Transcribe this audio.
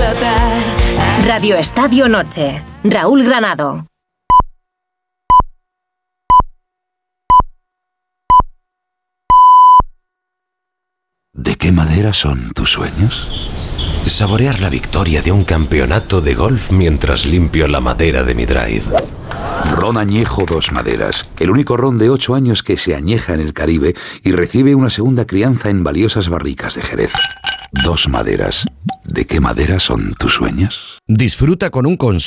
explotar. Radio Estadio Noche. Raúl Granado. ¿De qué madera son tus sueños? Saborear la victoria de un campeonato de golf mientras limpio la madera de mi drive. Ron Añejo Dos Maderas, el único ron de 8 años que se añeja en el Caribe y recibe una segunda crianza en valiosas barricas de Jerez. Dos Maderas. ¿De qué madera son tus sueños? Disfruta con un consumo